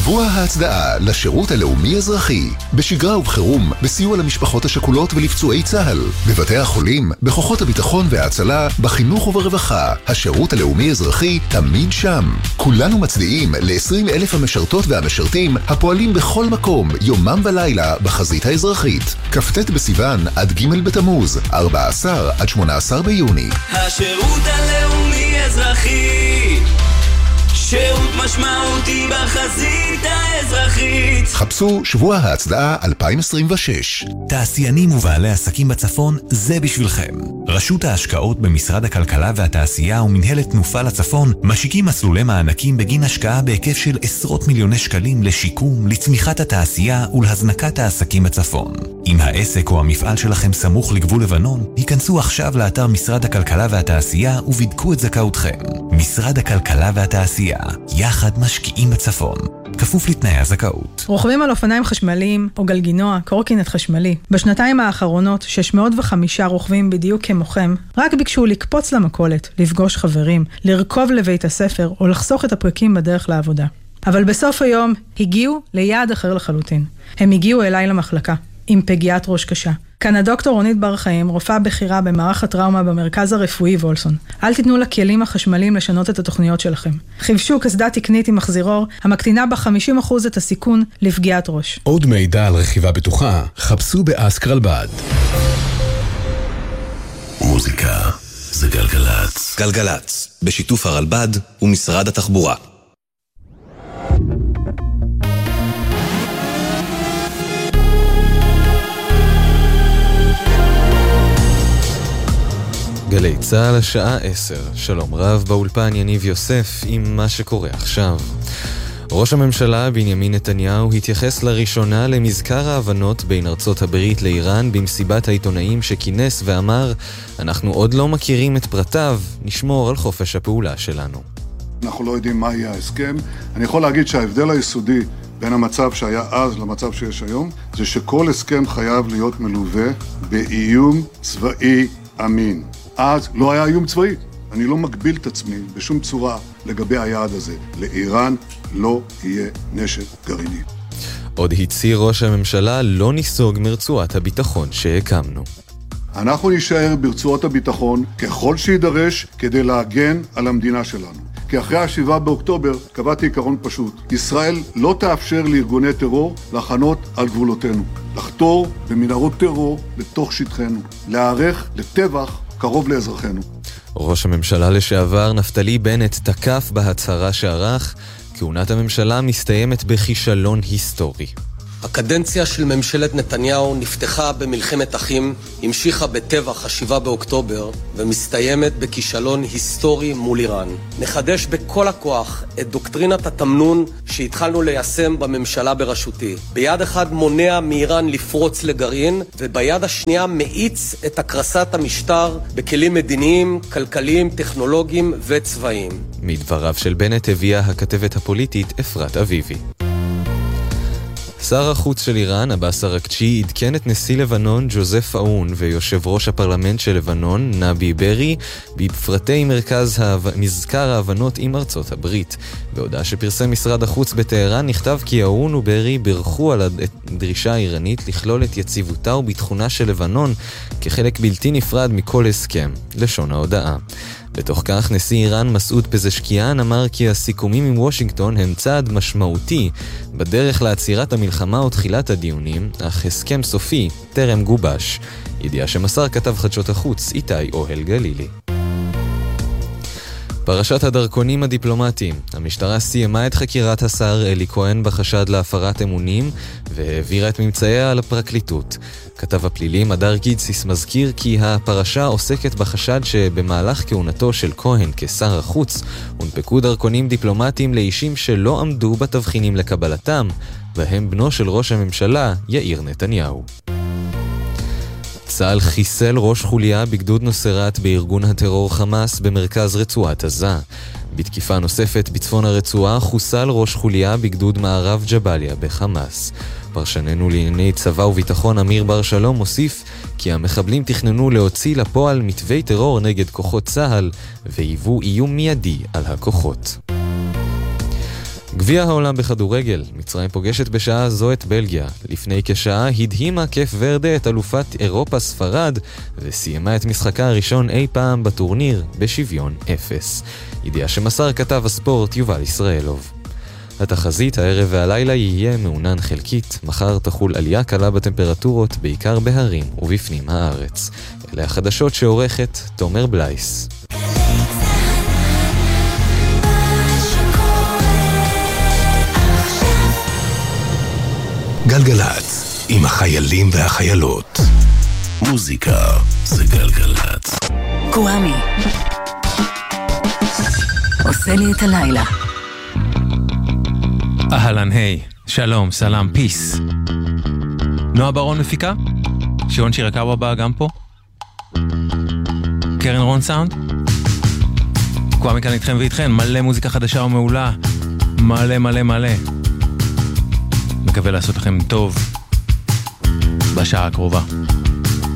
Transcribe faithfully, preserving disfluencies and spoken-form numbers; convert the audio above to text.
שבוע ההצדעה לשירות הלאומי אזרחי, בשגרה ובחירום, בסיוע למשפחות השכולות ולפצועי צה"ל, בבתי החולים, בכוחות הביטחון וההצלה, בחינוך וברווחה. השירות הלאומי אזרחי תמיד שם. כולנו מצדיעים ל-עשרים אלף המשרתות והמשרתים הפועלים בכל מקום, יומם ולילה, בחזית האזרחית. כ"ט בסיוון עד ג' בתמוז, ארבעה עשר עד שמונה עשר ביוני. השירות הלאומי אזרחי, שירות משמעותי בחזית האזרחית. חפשו שבוע ההצדעה אלפיים עשרים ושש. תעשיינים ובעלי עסקים בצפון, זה בשבילכם. רשות ההשקעות במשרד הכלכלה והתעשייה ומנהלת תנופה לצפון משיקים מסלולי מענקים בגין השקעה בהיקף של עשרות מיליוני שקלים לשיקום, לצמיחת התעשייה ולהזנקת העסקים בצפון. אם העסק או המפעל שלכם סמוך לגבול לבנון, היכנסו עכשיו לאתר משרד הכלכלה והתעשייה ובדקו את זכאותכם. משרד הכלכלה והתעשייה, יחד משקיעים בצפון. כפוף לתנאי הזכאות. רוכבים על אופניים חשמליים או גלגינוע, קורקינט חשמלי. בשנתיים האחרונות, שש מאות וחמישה רוכבים בדיוק כמוכם, רק ביקשו לקפוץ למכולת, לפגוש חברים, לרכוב לבית הספר או לחסוך את הפרקים בדרך לעבודה. אבל בסוף היום הגיעו ליעד אחר לחלוטין. הם הגיעו אליי למחלקה, עם פגיעת ראש קשה. כאן הדוקטור רונית בר חיים, רופאה בכירה במערך הטראומה במרכז הרפואי וולסון. אל תיתנו לכלים החשמליים לשנות את התוכניות שלכם. חיבשו קסדה תקנית עם מחזירור, המקטינה ב-חמישים אחוז את הסיכון לפגיעת ראש. עוד מידע על רכיבה בטוחה, חפשו באסק רלב"ד. מוזיקה זה גלגלץ. גלגלץ, בשיתוף הרלב"ד ומשרד התחבורה. גלי צהל השעה עשר. שלום רב, באולפן יניב יוסף עם מה שקורה עכשיו. ראש הממשלה בנימין נתניהו התייחס לראשונה למזכר ההבנות בין ארצות הברית לאיראן במסיבת העיתונאים שכינס ואמר, אנחנו עוד לא מכירים את פרטיו, נשמור על חופש הפעולה שלנו. אנחנו לא יודעים מה יהיה ההסכם. אני יכול להגיד שההבדל היסודי בין המצב שהיה אז למצב שיש היום, זה שכל הסכם חייב להיות מלווה באיום צבאי אמין. אז לא היה איום צבאי. אני לא מגביל את עצמי בשום צורה לגבי היעד הזה. לאיראן לא יהיה נשק גרעיני. עוד הצהיר ראש הממשלה לא ניסוג מרצועת הביטחון שהקמנו. אנחנו נשאר ברצועות הביטחון ככל שידרש כדי להגן על המדינה שלנו. כי אחרי השבעה באוקטובר קבעתי עיקרון פשוט. ישראל לא תאפשר לארגוני טרור לחנות על גבולותינו. לחתור במנהרות טרור לתוך שטחנו. להיערך לטבח קרוב לאזרחינו. ראש הממשלה לשעבר נפתלי בנט תקף בהצהרה שערך, כהונת הממשלה מסתיימת בכישלון היסטורי. הקדנציה של ממשלת נתניהו נפתחה במלחמת אחים, המשיכה בטבח השבעה באוקטובר ומסתיימת בכישלון היסטורי מול איראן. נחדש בכל הכוח את דוקטרינת התמנון שהתחלנו ליישם בממשלה בראשותי. ביד אחד מונע מאיראן לפרוץ לגרעין, וביד השנייה מאיץ את הקרסת המשטר בכלים מדיניים, כלכליים, טכנולוגיים וצבאיים. מדבריו של בנט הביאה הכתבת הפוליטית אפרת אביבי. שר החוץ של איראן, עבאס אראגצ'י, עדכן את נשיא לבנון ג'וזף אאון ויושב ראש הפרלמנט של לבנון, נבי ברי, בפרטי מרכז מזכר ההבנות עם ארצות הברית. בהודעה שפרסם משרד החוץ בטהרן נכתב כי אאון וברי בירכו על הדרישה האיראנית לכלול את יציבותה וביטחונה של לבנון כחלק בלתי נפרד מכל הסכם, לשון ההודעה. בתוך כך, נשיא איראן מסעוד פזשקיאן אמר כי הסיכומים עם וושינגטון הם צעד משמעותי בדרך לעצירת המלחמה או תחילת הדיונים, אך הסכם סופי טרם גובש. ידיעה שמסר כתב חדשות החוץ איתי אוהל גלילי. פרשת הדרכונים הדיפלומטיים. המשטרה סיימה את חקירת השר אלי כהן בחשד להפרת אמונים והעבירה את ממצאיה לפרקליטות. כתב הפלילים הדר גידסיס מזכיר כי הפרשה עוסקת בחשד שבמהלך כהונתו של כהן כשר החוץ הונפקו דרכונים דיפלומטיים לאישים שלא עמדו בתבחינים לקבלתם, בהם בנו של ראש הממשלה יאיר נתניהו. צה"ל חיסל ראש חוליה בגדוד נוסרת בארגון הטרור חמאס במרכז רצועת עזה. בתקיפה נוספת בצפון הרצועה חוסל ראש חוליה בגדוד מערב ג'בליה בחמאס. פרשננו לענייני צבא וביטחון אמיר בר שלום מוסיף כי המחבלים תכננו להוציא לפועל מתווי טרור נגד כוחות צה"ל והיוו איום מיידי על הכוחות. גביע העולם בכדורגל, מצרים פוגשת בשעה זו את בלגיה. לפני כשעה הדהימה קף ורדה את אלופת אירופה ספרד, וסיימה את משחקה הראשון אי פעם בטורניר בשוויון אפס. ידיעה שמסר כתב הספורט יובל ישראלוב. התחזית הערב והלילה יהיה מעונן חלקית, מחר תחול עלייה קלה בטמפרטורות, בעיקר בהרים ובפנים הארץ. אלה החדשות שעורכת תומר בלייס. גלגלץ, עם החיילים והחיילות. מוזיקה זה גלגלץ. קוואמי עושה לי את הלילה. אהלן, היי, שלום, סלם, פיס. נועה ברון מפיקה? שירון שירקאווה בא גם פה? קרן רון סאונד? קוואמי כאן איתכם ואיתכן, מלא מוזיקה חדשה ומעולה, מלא מלא מלא. מקווה לעשות לכם טוב בשעה הקרובה.